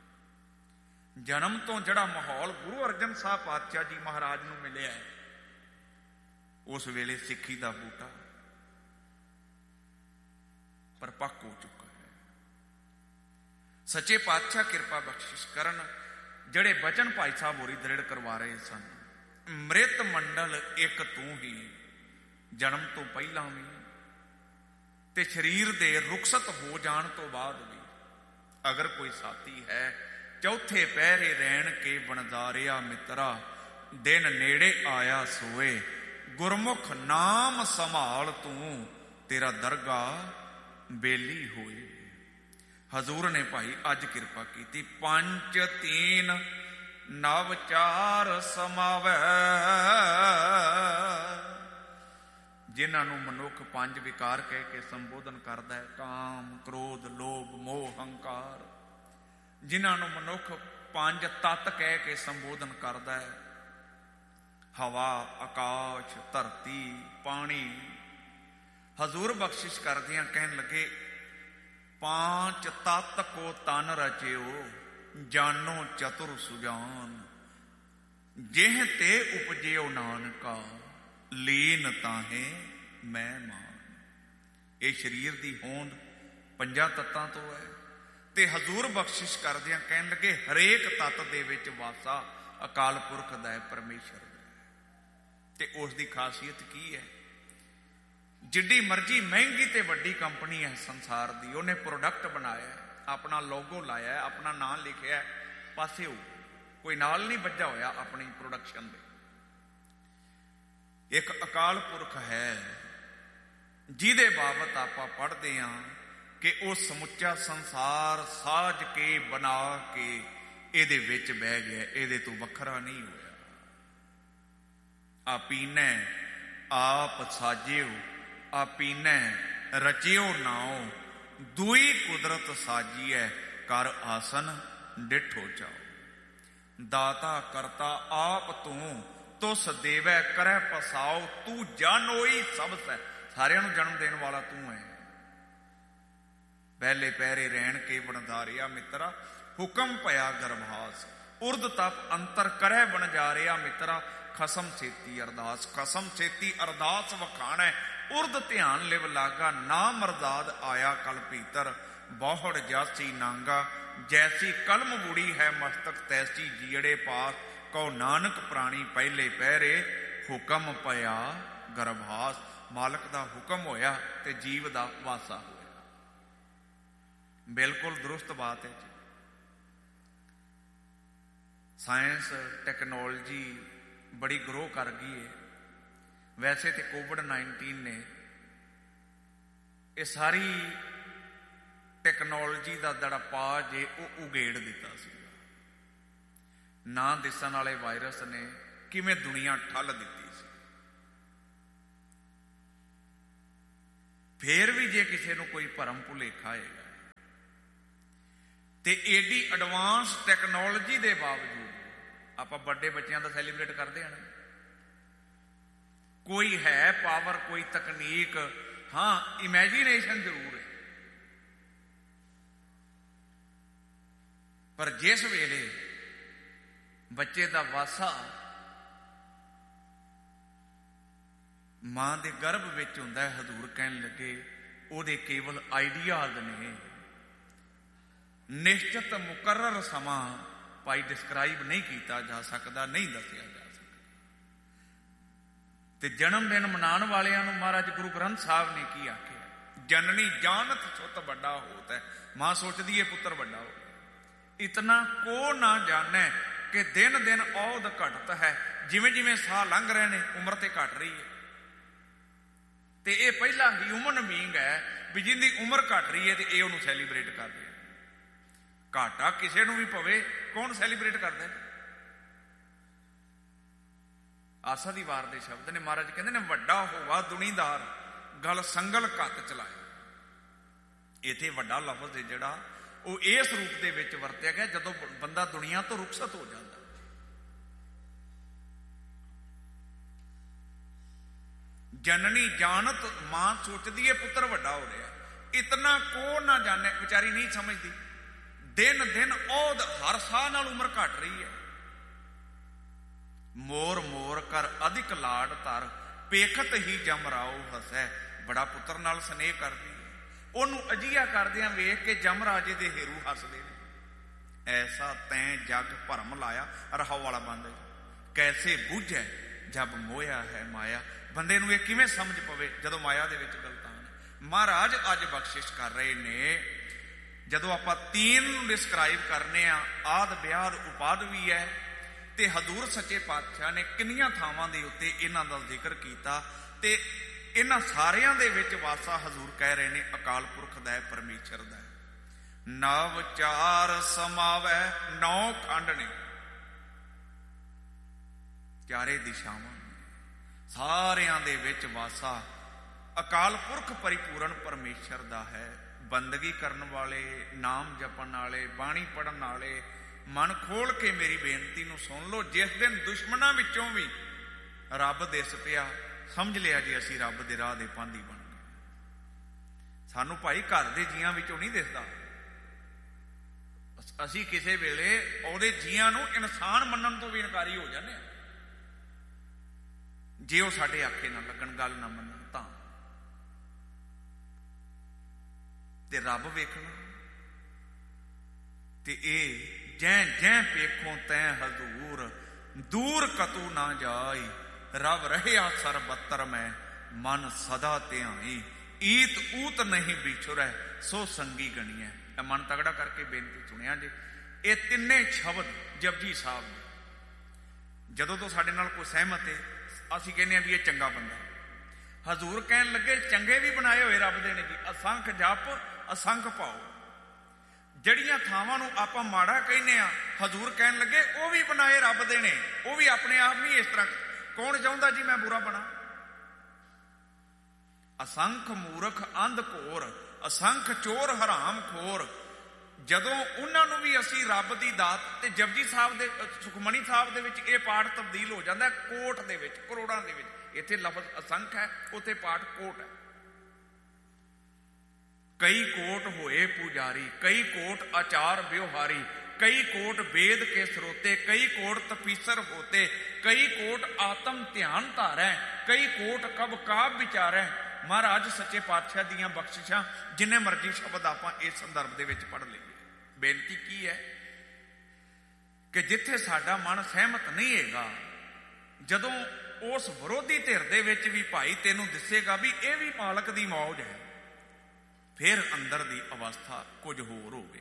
ਜਨਮ ਤੋਂ ਜਿਹੜਾ ਮਾਹੌਲ ਗੁਰੂ ਅਰਜਨ ਸਾਹਿਬ ਪਾਤਸ਼ਾਹ ਜੀ ਮਹਾਰਾਜ ਨੂੰ ਮਿਲਿਆ ਹੈ, ਉਸ ਵੇਲੇ ਸਿੱਖੀ ਦਾ ਬੂਟਾ ਪਰਪੱਕ ਹੋ ਚੁੱਕਾ ਹੈ। ਸੱਚੇ ਪਾਤਸ਼ਾਹ ਕਿਰਪਾ ਬਖਸ਼ਿਸ਼ ਕਰਨ। ਜਿਹੜੇ ਬਚਨ ਭਾਈ ਸਾਹਿਬ ਹੋਰੀ ਦ੍ਰਿੜ ਕਰਵਾ ਰਹੇ ਸਨ, ਮ੍ਰਿਤ ਮੰਡਲ ਇੱਕ ਤੂੰ ਹੀ, ਜਨਮ ਤੋਂ ਪਹਿਲਾਂ ਵੀ ਤੇ ਸਰੀਰ ਦੇ ਰੁਖਸਤ ਹੋ ਜਾਣ ਤੋਂ ਬਾਅਦ ਵੀ, ਅਗਰ ਕੋਈ ਸਾਥੀ ਹੈ, ਚੌਥੇ ਪਹਿਰੇ ਰਹਿਣ ਕੇ ਬਣਦਾਰਿਆ ਮਿੱਤਰਾ, ਦਿਨ ਨੇੜੇ ਆਇਆ ਸੋਏ, ਗੁਰਮੁਖ ਨਾਮ ਸੰਭਾਲ ਤੂੰ, ਤੇਰਾ ਦਰਗਾਹ ਬੇਲੀ ਹੋਏ। ਹਜ਼ੂਰ ਨੇ ਭਾਈ ਅੱਜ ਕਿਰਪਾ ਕੀਤੀ, ਪੰਜ ਤੀਨ ਨਵ ਚਾਰ ਸਮਾਵੈ। ਜਿਨ੍ਹਾਂ ਨੂੰ ਮਨੁੱਖ ਪੰਜ ਵਿਕਾਰ ਕਹਿ ਕੇ ਸੰਬੋਧਨ ਕਰਦਾ ਹੈ, ਕਾਮ ਕ੍ਰੋਧ ਲੋਭ ਮੋਹ ਹੰਕਾਰ, ਜਿਨ੍ਹਾਂ ਨੂੰ ਮਨੁੱਖ ਪੰਜ ਤੱਤ ਕਹਿ ਕੇ ਸੰਬੋਧਨ ਕਰਦਾ ਹੈ, ਹਵਾ ਆਕਾਸ਼ ਧਰਤੀ ਪਾਣੀ। ਹਜ਼ੂਰ ਬਖਸ਼ਿਸ਼ ਕਰਦਿਆਂ ਕਹਿਣ ਲੱਗੇ, ਪਾਂਚ ਤੱਤ ਕੋ ਤਨ ਰਚਿਓ, ਜਾਨੋ ਚਤੁਰ ਸੁਜਾਨ। ਜਿਹ ਤੇ ਉਪਜਿਓ ਨਾਨਕਾ, ਲੀਨ ਤਾਹੇ ਮੈਂ ਮਾਨ। ਇਹ ਸਰੀਰ ਦੀ ਹੋਂਦ ਪੰਜਾਂ ਤੱਤਾਂ ਤੋਂ ਹੈ। ਤੇ ਹਜ਼ੂਰ ਬਖਸ਼ਿਸ਼ ਕਰਦਿਆਂ ਕਹਿਣ ਲੱਗੇ, ਹਰੇਕ ਤੱਤ ਦੇ ਵਿੱਚ ਵਾਸਾ ਅਕਾਲ ਪੁਰਖ ਦਾ ਹੈ, ਪਰਮੇਸ਼ਰ ਦਾ ਹੈ। ਤੇ ਉਸ ਦੀ ਖਾਸੀਅਤ ਕੀ ਹੈ? ਜਿੱਡੀ ਮਰਜ਼ੀ ਮਹਿੰਗੀ ਤੇ ਵੱਡੀ ਕੰਪਨੀ ਹੈ ਸੰਸਾਰ ਦੀ, ਉਹਨੇ ਪ੍ਰੋਡਕਟ ਬਣਾਇਆ, ਆਪਣਾ ਲੋਗੋ ਲਾਇਆ, ਆਪਣਾ ਨਾਂ ਲਿਖਿਆ, ਪਾਸੇ ਹੋ ਕੋਈ ਨਾਲ ਨਹੀਂ ਵੱਜਾ ਹੋਇਆ ਆਪਣੀ ਪ੍ਰੋਡਕਸ਼ਨ ਦੇ। ਇੱਕ ਅਕਾਲ ਪੁਰਖ ਹੈ ਜਿਹਦੇ ਬਾਬਤ ਆਪਾਂ ਪੜ੍ਹਦੇ ਹਾਂ ਕਿ ਉਹ ਸਮੁੱਚਾ ਸੰਸਾਰ ਸਾਜ ਕੇ ਬਣਾ ਕੇ ਇਹਦੇ ਵਿੱਚ ਬਹਿ ਗਿਆ, ਇਹਦੇ ਤੋਂ ਵੱਖਰਾ ਨਹੀਂ ਹੋਇਆ। ਆਪੀਨੈ ਆਪ ਸਾਜਿਓ, ਆਪੀਨੈ ਰਚਿਓ ਨਾਉ, ਦੂਈ ਕੁਦਰਤ ਸਾਜੀਐ, ਕਰ ਆਸਨ ਡਿਠੋ ਚਾਓ। ਦਾਤਾ ਕਰਤਾ ਆਪ ਤੂੰ, ਤੁਸ ਦੇਵੈ ਕਰੈ ਪਸਾਓ, ਤੂੰ ਜਨ ਹੋਈ ਸਭ ਸੈ। ਸਾਰਿਆਂ ਨੂੰ ਜਨਮ ਦੇਣ ਵਾਲਾ ਤੂੰ ਹੈ। ਪਹਿਲੇ ਪਹਿਰੇ ਰਹਿਣ ਕੇ ਬਣਦਾਰਿਆ ਮਿੱਤਰਾ, ਹੁਕਮ ਭਇਆ ਗਰਭਾਸ, ਉਰਦ ਤਪ ਅੰਤਰ ਕਰੈ ਬਣਜਾਰਿਆ ਮਿੱਤਰਾ, ਖਸਮ ਛੇਤੀ ਅਰਦਾਸ। ਖਸਮ ਛੇਤੀ ਅਰਦਾਸ ਵਖਾਣੈ, ਉਰਦ ਧਿਆਨ ਲਿਵ ਲਾਗਾ, ਨਾ ਮਰਦਾਦ ਆਇਆ ਕਲ ਭੀਤਰ, ਬਹੁੜ ਜਾਸੀ ਨਾਂਗਾ, ਜੈਸੀ ਕਲਮ ਬੁੜੀ ਹੈ ਮਸਤਕ, ਤੈਸੀ ਜੀੜੇ ਪਾਸ, ਕਉ ਨਾਨਕ ਪ੍ਰਾਣੀ ਪਹਿਲੇ ਪਹਿਰੇ, ਹੁਕਮ ਭਇਆ ਗਰਭਾਸ। ਮਾਲਕ ਦਾ ਹੁਕਮ ਹੋਇਆ ਤੇ ਜੀਵ ਦਾ ਵਾਸਾ ਹੋਇਆ। ਬਿਲਕੁਲ ਦਰੁਸਤ ਬਾਤ ਹੈ ਜੀ। ਸਾਇੰਸ ਟੈਕਨੋਲੋਜੀ ਬੜੀ ਗਰੋ ਕਰ ਗਈ ਹੈ। ਵੈਸੇ ਤੇ ਕੋਵਿਡ-19 ਨੇ ਇਹ ਸਾਰੀ ਟੈਕਨੋਲੋਜੀ ਦਾ ਦੜਪਾ ਜੇ ਉਹ ਉਗੇੜ ਦਿੱਤਾ ਸੀ। ਨਾ ਦਿਸਣ ਵਾਲੇ ਵਾਇਰਸ ਨੇ ਕਿਵੇਂ ਦੁਨੀਆ ਠੱਲ ਦਿੱਤੀ ਸੀ। ਫੇਰ ਵੀ ਜੇ ਕਿਸੇ ਨੂੰ ਕੋਈ ਭਰਮ ਭੁਲੇਖਾ ਹੈਗਾ ਤੇ ਏਡੀ ਐਡਵਾਂਸ ਟੈਕਨੋਲੋਜੀ ਦੇ ਬਾਵਜੂਦ ਆਪਾਂ ਵੱਡੇ ਬੱਚਿਆਂ ਦਾ ਸੈਲੀਬ੍ਰੇਟ ਕਰਦੇ ਹਾਂ। ਕੋਈ ਹੈ ਪਾਵਰ, ਕੋਈ ਤਕਨੀਕ, ਹਾਂ ਇਮੈਜੀਨੇਸ਼ਨ ਜ਼ਰੂਰ ਹੈ। ਪਰ ਜਿਸ ਵੇਲੇ ਬੱਚੇ ਦਾ ਵਾਸਾ ਮਾਂ ਦੇ ਗਰਭ ਵਿੱਚ ਹੁੰਦਾ ਹੈ, ਹਜ਼ੂਰ ਕਹਿਣ ਲੱਗੇ ਉਹਦੇ ਕੇਵਲ ਆਈਡੀਆਜ਼ ਨੇ, ਨਿਸ਼ਚਿਤ ਮੁਕਰਰ ਸਮਾਂ ਭਾਈ ਡਿਸਕ੍ਰਾਈਬ ਨਹੀਂ ਕੀਤਾ ਜਾ ਸਕਦਾ, ਨਹੀਂ ਦੱਸਿਆ ਜਾ ਸਕਦਾ। ਤੇ ਜਨਮ ਦਿਨ ਮਨਾਉਣ ਵਾਲਿਆਂ ਨੂੰ ਮਹਾਰਾਜ ਗੁਰੂ ਗ੍ਰੰਥ ਸਾਹਿਬ ਨੇ ਕੀ ਆਖਿਆ? ਜਨਨੀ ਜਾਣਤ ਸੁਤ ਵੱਡਾ ਹੋਤ ਹੈ। ਮਾਂ ਸੋਚਦੀ ਹੈ ਪੁੱਤਰ ਵੱਡਾ ਹੋ। ਇਤਨਾ ਕੋ ਨਾ ਜਾਣੈ ਕਿ ਦਿਨ ਦਿਨ ਔਧ ਘਟਤ ਹੈ। ਜਿਵੇਂ ਜਿਵੇਂ ਸਾਹ ਲੰਘ ਰਹੇ ਨੇ ਉਮਰ ਤੇ ਘਟ ਰਹੀ ਹੈ। ਤੇ ਇਹ ਪਹਿਲਾ ਹਿਊਮਨ ਬੀਇੰਗ ਹੈ ਵੀ ਜਿਹਦੀ ਉਮਰ ਘਟ ਰਹੀ ਹੈ ਤੇ ਇਹ ਉਹਨੂੰ ਸੈਲੀਬ੍ਰੇਟ ਕਰ ਰਿਹਾ। ਘਾਟਾ ਕਿਸੇ ਨੂੰ ਵੀ ਪਵੇ, ਕੌਣ ਸੈਲੀਬ੍ਰੇਟ ਕਰਦਾ? ਆਸਾ ਦੀ ਵਾਰ ਦੇ ਸ਼ਬਦ ਨੇ। ਮਹਾਰਾਜ ਕਹਿੰਦੇ ਨੇ ਵੱਡਾ ਹੋਵਾ ਦੁਨੀਦਾਰ, ਗਲ ਸੰਗਲ ਘੱਤ ਚਲਾਏ। ਇੱਥੇ ਵੱਡਾ ਲਫ਼ਜ਼ ਹੈ ਜਿਹੜਾ ਉਹ ਇਸ ਰੂਪ ਦੇ ਵਿੱਚ ਵਰਤਿਆ ਗਿਆ ਜਦੋਂ ਬੰਦਾ ਦੁਨੀਆ ਤੋਂ ਰੁਖਸਤ ਹੋ ਜਾਂਦਾ। ਜਨਨੀ ਜਾਣਤ, ਮਾਂ ਸੋਚਦੀ ਹੈ ਪੁੱਤਰ ਵੱਡਾ ਹੋ ਰਿਹਾ। ਇਤਨਾ ਕੋ ਨਾ ਜਾਣੇ, ਵਿਚਾਰੀ ਨਹੀਂ ਸਮਝਦੀ। ਦਿਨ ਦਿਨ ਔਧ, ਹਰ ਸਾਹ ਨਾਲ ਉਮਰ ਘਟ ਰਹੀ ਹੈ। ਮੋਰ ਮੋਰ ਕਰ ਅਧਿਕ ਲਾਡ ਧਰ, ਪੇਖਤ ਹੀ ਜਮ ਰਾਓ ਹਸੈ। ਬੜਾ ਪੁੱਤਰ ਨਾਲ ਸਨੇਹ ਕਰਦੀ ਹੈ। ਉਹਨੂੰ ਅਜਿਹਾ ਕਰਦਿਆਂ ਵੇਖ ਕੇ ਜਮ ਰਾਜੇ ਦੇ ਹੀਰੂ ਹੱਸਦੇ ਨੇ। ਐਸਾ ਤੈਂ ਜਗ ਭਰਮ ਲਾਇਆ, ਰਹਾਉ ਵਾਲਾ ਬੰਦ ਹੈ। ਕੈਸੇ ਬੁੱਝੈ ਜਬ ਮੋਇਆ ਹੈ ਮਾਇਆ। ਬੰਦੇ ਨੂੰ ਇਹ ਕਿਵੇਂ ਸਮਝ ਪਵੇ ਜਦੋਂ ਮਾਇਆ ਦੇ ਵਿੱਚ ਗਲਤਾਂ ਨੇ। ਮਹਾਰਾਜ ਅੱਜ ਬਖਸ਼ਿਸ਼ ਕਰ ਰਹੇ ਨੇ। ਜਦੋਂ ਆਪਾਂ ਤੀਨ ਨੂੰ ਡਿਸਕ੍ਰਾਈਬ ਕਰਨੇ ਆ, ਆਦ ਵਿਆਦ ਉਪਾਦ ਵੀ ਹੈ, ਤੇ ਹਜ਼ੂਰ ਸੱਚੇ ਪਾਤਸ਼ਾਹ ਨੇ ਕਿੰਨੀਆਂ ਥਾਵਾਂ ਦੇ ਉੱਤੇ ਇਹਨਾਂ ਦਾ ਜ਼ਿਕਰ ਕੀਤਾ। ਤੇ ਇਹਨਾਂ ਸਾਰਿਆਂ ਦੇ ਵਿੱਚ ਵਾਸਾ ਹਜ਼ੂਰ ਕਹਿ ਰਹੇ ਨੇ ਅਕਾਲ ਪੁਰਖ ਦਾ ਹੈ, ਪਰਮੇਸ਼ਰ ਦਾ ਹੈ। ਨਵ ਚਾਰ ਸਮਾਵੈ ਨੌ ਖੰਡ ਨੇ, ਚਾਰੇ ਦਿਸ਼ਾਵਾਂ, ਸਾਰਿਆਂ ਦੇ ਵਿੱਚ ਵਾਸਾ ਅਕਾਲ ਪੁਰਖ ਪਰਿਪੂਰਨ ਪਰਮੇਸ਼ਰ ਦਾ ਹੈ। ਬੰਦਗੀ ਕਰਨ ਵਾਲੇ, ਨਾਮ ਜਪਣ ਵਾਲੇ, ਬਾਣੀ ਪੜ੍ਹਨ ਵਾਲੇ, ਮਨ ਖੋਲ ਕੇ ਮੇਰੀ ਬੇਨਤੀ ਨੂੰ ਸੁਣ ਲਓ। ਜਿਸ ਦਿਨ ਦੁਸ਼ਮਣਾਂ ਵਿੱਚੋਂ ਵੀ ਰੱਬ ਦਿਸ ਪਿਆ, ਸਮਝ ਲਿਆ ਜੀ ਅਸੀਂ ਰੱਬ ਦੇ ਰਾਹ ਦੇ ਪਾਂਧੀ ਬਣ ਗਏ। ਸਾਨੂੰ ਭਾਈ ਘਰ ਦੇ ਜੀਆਂ ਵਿੱਚੋਂ ਨਹੀਂ ਦਿਸਦਾ। ਅਸੀਂ ਕਿਸੇ ਵੇਲੇ ਉਹਦੇ ਜੀਆਂ ਨੂੰ ਇਨਸਾਨ ਮੰਨਣ ਤੋਂ ਵੀ ਇਨਕਾਰੀ ਹੋ ਜਾਂਦੇ ਹਾਂ। ਜੇ ਉਹ ਸਾਡੇ ਆਖੇ ਨਾ ਲੱਗਣ, ਗੱਲ ਨਾ ਮੰਨਣ ਤਾਂ। ਤੇ ਰੱਬ ਵੇਖਣਾ ਤੇ ਇਹ ਜੈ ਜੈ ਪੇਖੋਂ ਤੈਂ ਹਜ਼ੂਰ, ਦੂਰ ਕਤੂ ਨਾ ਜਾਈ। ਰਬ ਰਹਿਆ ਸਰਬੱਤਰ ਮੈਂ, ਮਨ ਸਦਾ ਧਿਆਈ। ਈਤ ਊਤ ਨਹੀਂ ਵਿਛੁਰੈ, ਸੋ ਸੰਗੀ ਗਣੀਐ। ਇਹ ਮਨ ਤਗੜਾ ਕਰਕੇ ਬੇਨਤੀ ਸੁਣਿਆ ਜੇ। ਇਹ ਤਿੰਨੇ ਸ਼ਬਦ ਜਪਜੀ ਸਾਹਿਬ ਦੇ, ਜਦੋਂ ਤੋਂ ਸਾਡੇ ਨਾਲ ਕੋਈ ਸਹਿਮਤ ਹੈ, ਅਸੀਂ ਕਹਿੰਦੇ ਹਾਂ ਵੀ ਇਹ ਚੰਗਾ ਬੰਦਾ। ਹਜ਼ੂਰ ਕਹਿਣ ਲੱਗੇ ਚੰਗੇ ਵੀ ਬਣਾਏ ਹੋਏ ਰੱਬ ਦੇ ਨੇ ਜੀ। ਅਸੰਖ ਜਪ ਅਸੰਖ ਭਾਉ। ਜਿਹੜੀਆਂ ਥਾਵਾਂ ਨੂੰ ਆਪਾਂ ਮਾੜਾ ਕਹਿੰਦੇ ਆ, ਹਜ਼ੂਰ ਕਹਿਣ ਲੱਗੇ ਉਹ ਵੀ ਬਣਾਏ ਰੱਬ ਦੇ ਨੇ। ਉਹ ਵੀ ਆਪਣੇ ਆਪ ਨਹੀਂ ਇਸ ਤਰ੍ਹਾਂ। ਕੌਣ ਚਾਹੁੰਦਾ ਜੀ ਮੈਂ ਬੁਰਾ ਬਣਾ? ਅਸੰਖ ਮੂਰਖ ਅੰਧ ਘੋਰ, ਅਸੰਖ ਚੋਰ ਹਰਾਮ ਖੋਰ। ਜਦੋਂ ਉਹਨਾਂ ਨੂੰ ਵੀ ਅਸੀਂ ਰੱਬ ਦੀ ਦਾਤ, ਤੇ ਜਪਜੀ ਸਾਹਿਬ ਦੇ ਸੁਖਮਨੀ ਸਾਹਿਬ ਦੇ ਵਿੱਚ ਇਹ ਪਾਠ ਤਬਦੀਲ ਹੋ ਜਾਂਦਾ ਕੋਟ ਦੇ ਵਿੱਚ, ਕਰੋੜਾਂ ਦੇ ਵਿੱਚ। ਇੱਥੇ ਲਫ਼ਜ਼ ਅਸੰਖ ਹੈ, ਉੱਥੇ ਪਾਠ ਕੋਟ ਹੈ। ਕਈ ਕੋਟ ਹੋਏ ਪੁਜਾਰੀ, ਕਈ ਕੋਟ ਆਚਾਰ ਵਿਵਹਾਰੀ, ਕਈ ਕੋਟ वेद के स्रोते, कई कोट तपीसर होते, कई कोट आत्म ध्यान धारै, कई कोट कब काब विचारै। महाराज सच्चे पातशाह दियां बख्शिशां जिन्ने मर्जी शब्द आपां इस संदर्भ दे विच पढ़ लईए। बेनती की है कि जिथे साडा मन सहमत नहीं हैगा, जदों उस विरोधी धिर दे विच भी भाई तैनूं दिसेगा भी ये भी मालक दी मौज है, फिर अंदर दी अवस्था कुछ होर होवेगी।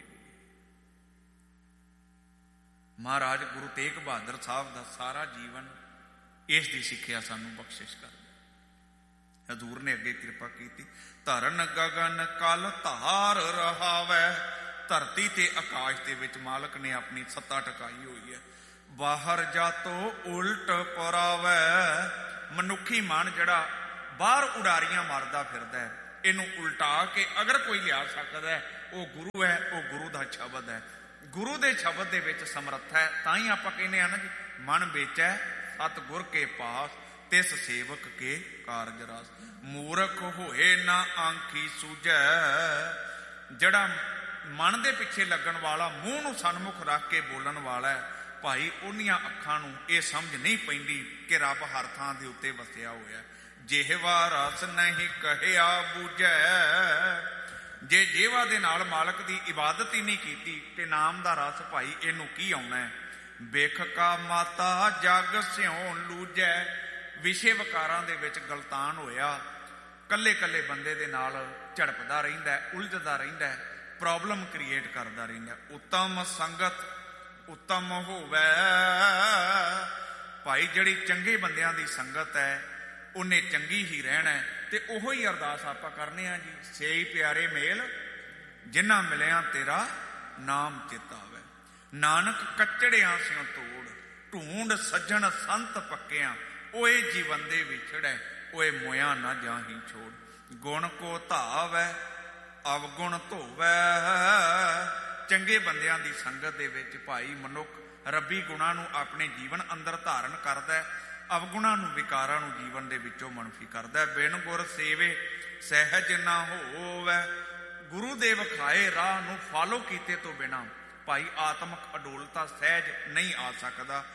महाराज गुरु तेग बहादुर साहब का सारा जीवन इस दी सिक्ख्या सानू बख्शिश कर। हजूर ने अगे कृपा की, धरन गगन कल धार रहावै। धरती ते आकाश दे विच मालक ने अपनी सत्ता टकाई हुई है। बाहर जातो उल्ट परावै। मनुखी मन जड़ा बाहर उडारियां मारदा फिरदा है, इनू उल्टा के अगर कोई लिया सकदा है वो गुरु है, वो गुरु का शब्द है। गुरु दे शब्द दे विच समर्थ है। तां आपां कहने आ ना जी, मन बेचै सतगुर के पास, तिस सेवक के कारज रास। मूर्ख होए ना आंखी सूझै। जड़ा मन दे पिछे लगन वाला, मूँह नूं सन्मुख रख के बोलन वाला है, भाई उन्दियां अखां नूं ये समझ नहीं पैंदी कि रब हर थां दे उत्ते वसिया होया। जेहवा रस नहीं कहया बूझै। जे जेवा दे नाल मालक दी इबादत ही नहीं कीती ते नाम दा रस भाई इनू की आउणा है। बेख का माता जग स्यों लूजै। विषे वकारां दे विच गलतान होया, कल्ले कल्ले बंदे दे नाल झड़पदा रहिंदा है, उलझदा रहिंदा है, प्रॉब्लम क्रिएट करदा रहिंदा है। उत्तम संगत उत्तम होवै। भाई जिहड़ी चंगे बंदियां दी संगत है उन्हें चंगी ही रहना है। ते ओहो ही अरदास आपां करने आ जी, सेई प्यारे मेल जिन्ना मिलिया तेरा नाम चित आवे। नानक कचड़ियां स्यों तोड़, ढूंढ सज्जन संत पक्कियां। ओए जीवन दे विछड़ै, ओए मोया ना जाही छोड़। गुण को धावै अवगुण धोवै। चंगे बंदियां दी संगत दे विच भाई मनुख रब्बी गुणां नूं अपने जीवन अंदर धारण करदा है, अवगुणां नूं विकारां नूं जीवन दे विचों मनफी करदा है। बिन गुर सेवे सहज ना होवै। गुरु दे विखाए राह नूं फॉलो कीते तो बिना भाई आत्मक अडोलता सहज नहीं आ सकदा।